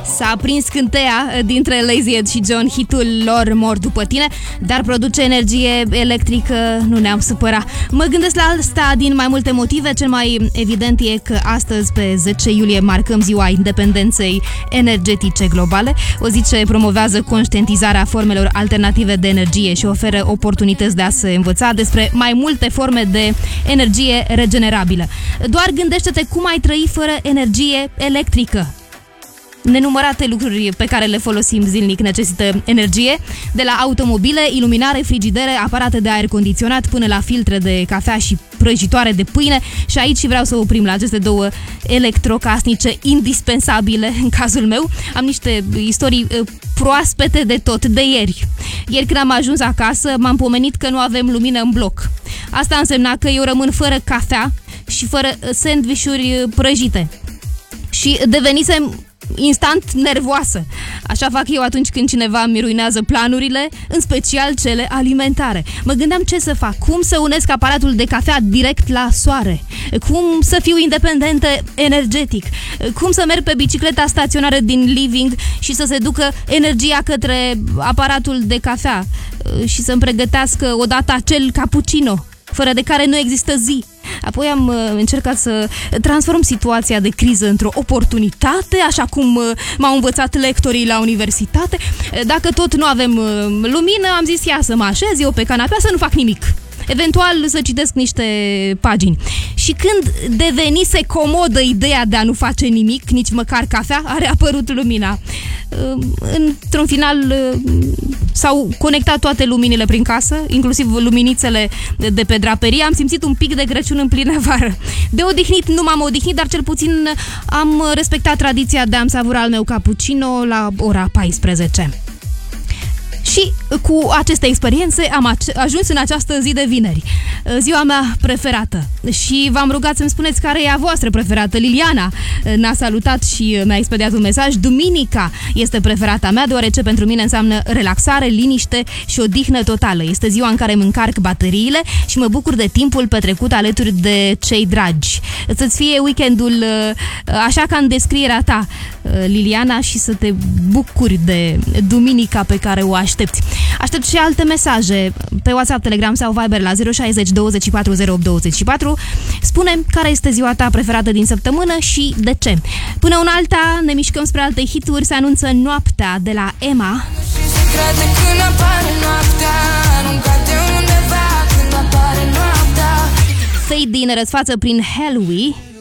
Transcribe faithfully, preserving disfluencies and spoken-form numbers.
S-a prins scânteia dintre Lazy Ed și John, hitul lor Mor după tine, dar produce energie electrică, nu ne-am supăra. Mă gândesc la asta din mai multe motive. Cel mai evident e că astăzi, pe zece iulie, marcăm ziua independenței energetice globale, o zi ce promovează conștientizarea formelor alternative de energie și oferă oportunități de a se învăța despre mai multe forme de energie regenerabilă. Doar gândește-te cum ai trăi fără energie electrică. Nenumărate lucruri pe care le folosim zilnic necesită energie, de la automobile, iluminare, frigidere, aparate de aer condiționat, până la filtre de cafea și prăjitoare de pâine. Și aici vreau să oprim la aceste două electrocasnice indispensabile în cazul meu. Am niște istorii proaspete de tot, de ieri. Ieri când am ajuns acasă, m-am pomenit că nu avem lumină în bloc. Asta însemna că eu rămân fără cafea și fără sandvișuri prăjite. Și devenisem instant nervoasă. Așa fac eu atunci când cineva îmi ruinează planurile, în special cele alimentare. Mă gândeam ce să fac, cum să unesc aparatul de cafea direct la soare, cum să fiu independentă energetic, cum să merg pe bicicleta staționară din living și să se ducă energia către aparatul de cafea și să-mi pregătească odată acel cappuccino, fără de care nu există zi. Apoi am uh, încercat să transform situația de criză într-o oportunitate, așa cum uh, m-au învățat lectorii la universitate. Dacă tot nu avem uh, lumină, am zis ia să mă așez eu pe canapea să nu fac nimic. Eventual să citesc niște pagini. Și când devenise comodă ideea de a nu face nimic, nici măcar cafea, a reapărut lumina. Într-un final s-au conectat toate luminile prin casă, inclusiv luminițele de pe draperie. Am simțit un pic de Crăciun în plină vară. De odihnit nu m-am odihnit, dar cel puțin am respectat tradiția de a-mi savura al meu cappuccino la ora paisprezece. Și cu aceste experiențe am ajuns în această zi de vineri, ziua mea preferată. Și v-am rugat să-mi spuneți care e a voastră preferată. Liliana ne-a salutat și mi-a expediat un mesaj. Duminica este preferata mea, deoarece pentru mine înseamnă relaxare, liniște și odihnă totală. Este ziua în care îmi încarc bateriile și mă bucur de timpul petrecut alături de cei dragi. Să-ți fie weekendul așa ca în descrierea ta, Liliana, și să te bucuri de duminica pe care o aștepți. Aștept și alte mesaje pe WhatsApp, Telegram sau Viber la zero șase zero douăzeci și patru zero opt douăzeci și patru. Spune care este ziua ta preferată din săptămână și de ce. Până una alta ne mișcăm spre alte hituri. Se anunță Noaptea de la Emma. Fade din răsfață prin Hell We.